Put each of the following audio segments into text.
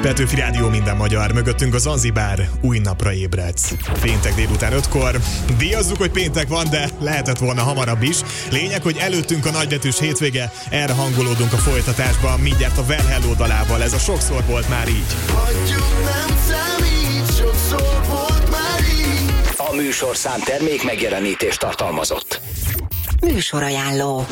Petőfi Rádió, minden magyar, mögöttünk a Zanzibár, új napra ébredsz. Péntek délután 5-kor. Díjazzuk, hogy péntek van, de lehetett volna hamarabb is. Lényeg, hogy előttünk a nagybetűs hétvége, erre hangolódunk a folytatásban, mindjárt a Well Hello dalával. Ez a Sokszor volt már így. Hagyjuk, nem számít, sokszor volt már így. A műsorszám termék megjelenítést tartalmazott. Műsorajánló.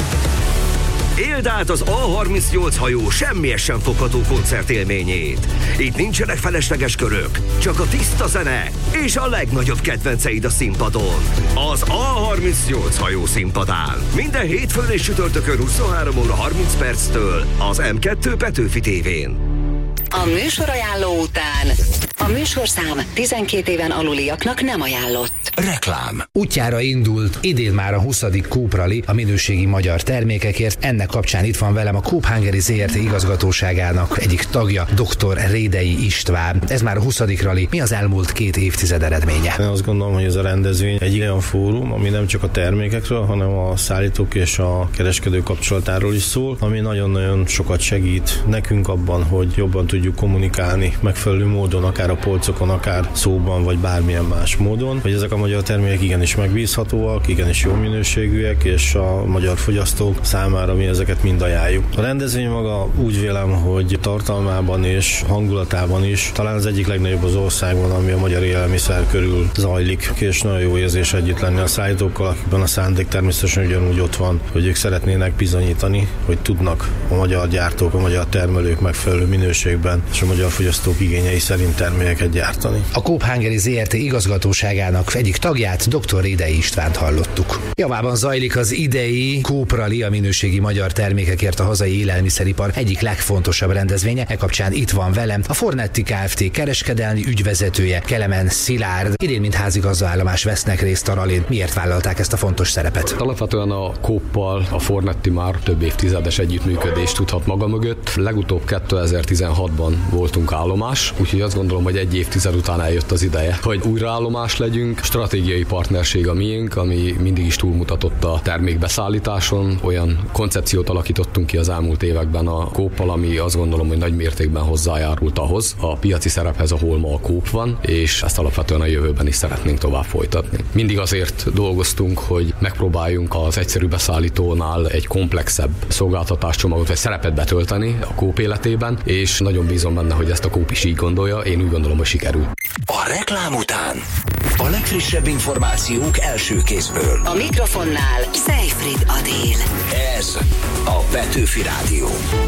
Éld át az A38 hajó semmies sem fogható koncertélményét. Itt nincsenek felesleges körök, csak a tiszta zene és a legnagyobb kedvenceid a színpadon. Az A38 hajó színpadán. Minden hétfőn és csütörtökön 23 óra 30 perctől az M2 Petőfi tévén. A műsorajánló után a műsorszám 12 éven aluliaknak nem ajánlott. Reklám. Útjára indult idén már a 20. Coop Rally a minőségi magyar termékekért. Ennek kapcsán itt van velem a Coop Hungary ZRT igazgatóságának egyik tagja, dr. Rédei István. Ez már a 20. rally. Mi az elmúlt 2 évtized eredménye? Én azt gondolom, hogy ez a rendezvény egy olyan fórum, ami nem csak a termékekről, hanem a szállítók és a kereskedő kapcsolatáról is szól, ami nagyon-nagyon sokat segít nekünk abban, hogy jobban tudjuk kommunikálni megfelelő módon, akár a polcokon, akár szóban, vagy bármilyen más módon, hogy ezek a magyar termékek igenis megbízhatóak, igenis jó minőségűek, és a magyar fogyasztók számára mi ezeket mind ajánljuk. A rendezvény maga úgy vélem, hogy tartalmában és hangulatában is talán az egyik legnagyobb az országban, ami a magyar élelmiszer körül zajlik, és nagyon jó érzés együtt lenni a szállítókkal, akikben a szándék természetesen ugyanúgy ott van, hogy ők szeretnének bizonyítani, hogy tudnak a magyar gyártók, a magyar termelők megfelelő minőségben és a magyar fogyasztók igényei szerint termékeket gyártani. A Coop Hungary ZRT igazgatóságának egyik tagját, dr. Rédei Istvánt hallottuk. Javában zajlik az idei Coop Rally, a minőségi magyar termékekért a hazai élelmiszeripar egyik legfontosabb rendezvénye. E kapcsán itt van velem a Fornetti Kft. Kereskedelmi ügyvezetője, Kelemen Szilárd. Idén mint házigazdaállomás vesznek részt a rallyn. Miért vállalták ezt a fontos szerepet? Alapvetően a Coop-pal a Fornetti már több évtizedes együttműködést tudhat maga mögött. Legutóbb 2016-ban voltunk állomás, úgyhogy azt gondolom, hogy egy évtized után eljött az ideje, hogy újraállomás legyünk. Stratégiai partnerség a miénk, ami mindig is túlmutatott a termékbeszállításon. Olyan koncepciót alakítottunk ki az elmúlt években a Coop-pal, ami azt gondolom, hogy nagy mértékben hozzájárult ahhoz a piaci szerephez, ahol ma a Coop van, és ezt alapvetően a jövőben is szeretnénk tovább folytatni. Mindig azért dolgoztunk, hogy megpróbáljunk az egyszerű beszállítónál egy komplexebb szolgáltatáscsomagot vagy szerepet betölteni a Coop életében, és nagyon bízom benne, hogy ezt a Coop is így gondolja. Én úgy gondolom, hogy sikerül. A reklám után a legfrissebb információk első kézből. A mikrofonnál Seyfried Adél. Ez a Petőfi Rádió.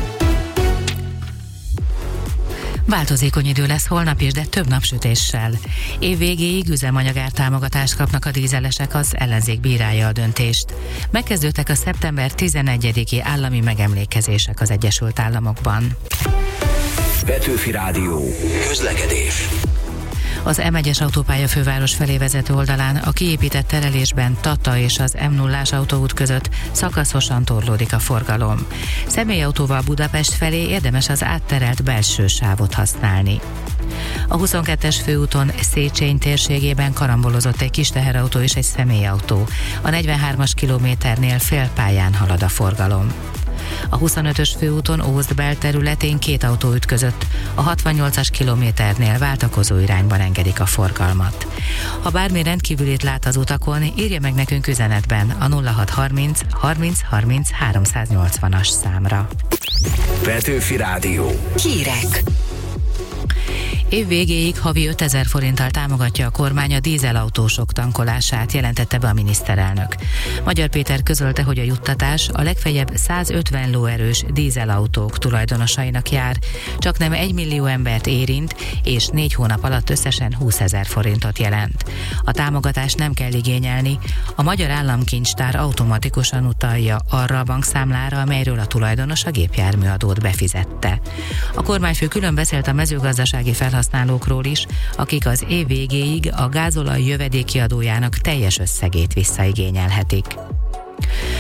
Változékony idő lesz holnap is, de több napsütéssel. Év végéig üzemanyagár támogatást kapnak a dízelesek, az ellenzék bírálja a döntést. Megkezdődtek a szeptember 11-i állami megemlékezések az Egyesült Államokban. Petőfi Rádió. Közlekedés. Az M1-es autópálya főváros felé vezető oldalán a kiépített terelésben Tata és az M0-ás autóút között szakaszosan torlódik a forgalom. Személyautóval Budapest felé érdemes az átterelt belső sávot használni. A 22-es főúton Széchenyi térségében karambolozott egy kis teherautó és egy személyautó. A 43-as kilométernél félpályán halad a forgalom. A 25-ös főúton Ózd belterületén 2 autó ütközött, a 68-as kilométernél váltakozó irányban engedik a forgalmat. Ha bármi rendkívülit lát az utakon, írja meg nekünk üzenetben a 0630 30 30 380-as számra. Petőfi Rádió. Hírek. Év végéig havi 5000 forinttal támogatja a kormány a dízelautósok tankolását, jelentette be a miniszterelnök. Magyar Péter közölte, hogy a juttatás a legfeljebb 150 lóerős dízelautók tulajdonosainak jár, csaknem 1 millió embert érint, és 4 hónap alatt összesen 20 000 forintot jelent. A támogatást nem kell igényelni, a Magyar Államkincstár automatikusan utalja arra a bankszámlára, amelyről a tulajdonos a gépjárműadót befizette. A kormányfő külön beszélt a mezőgazdasági felhasználókról is, akik az év végéig a gázolaj jövedéki adójának teljes összegét visszaigényelhetik.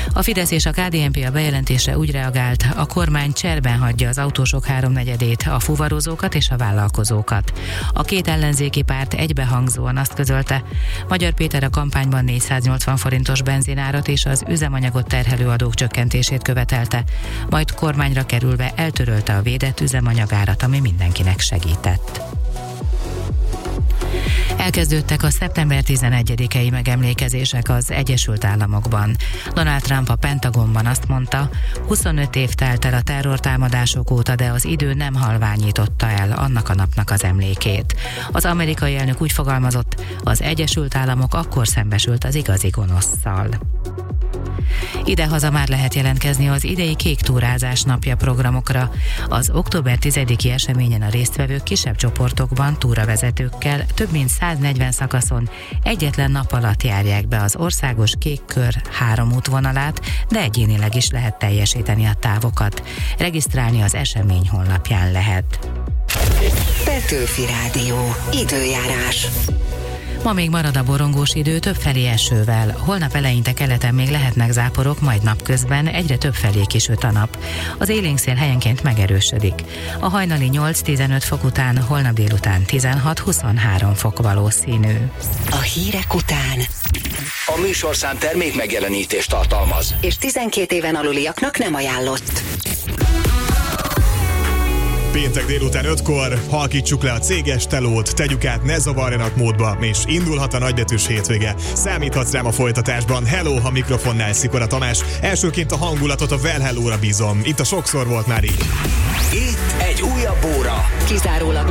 A Fidesz és a KDNP a bejelentésre úgy reagált, a kormány cserben hagyja az autósok 3/4-ét, a fuvarozókat és a vállalkozókat. A két ellenzéki párt egybehangzóan azt közölte, Magyar Péter a kampányban 480 forintos benzinárat és az üzemanyagot terhelő adók csökkentését követelte, majd kormányra kerülve eltörölte a védett üzemanyagárat, ami mindenkinek segített. Elkezdődtek a szeptember 11-i megemlékezések az Egyesült Államokban. Donald Trump a Pentagonban azt mondta, 25 év telt el a terrortámadások óta, de az idő nem halványította el annak a napnak az emlékét. Az amerikai elnök úgy fogalmazott, az Egyesült Államok akkor szembesült az igazi gonoszszal. Idehaza már lehet jelentkezni az idei Kék túrázás napja programokra. Az október 10-i eseményen a résztvevők kisebb csoportokban, túravezetőkkel több mint 140 szakaszon egyetlen nap alatt járják be az országos Kék Kör 3 útvonalát, de egyénileg is lehet teljesíteni a távokat. Regisztrálni az esemény honlapján lehet. Petőfi Rádió. Időjárás. Ma még marad a borongós idő, többfelé esővel. Holnap eleinte keleten még lehetnek záporok, majd napközben egyre többfelé kisüt a nap. Az élénkszél helyenként megerősödik. A hajnali 8-15 fok után, holnap délután 16-23 fok valószínű. A hírek után. A műsorszám termék megjelenítést tartalmaz. És 12 éven aluliaknak nem ajánlott. Péntek délután 5-kor halkítsuk le a céges telót, tegyük át ne zavarjanak módba, és indulhat a nagybetűs hétvége. Számíthatsz rám a folytatásban. Hello, ha mikrofonnál Szikora Tamás. Elsőként a hangulatot a Well Hello-ra bízom. Itt a sokszor volt már így. Itt egy újabb óra. Kizárólag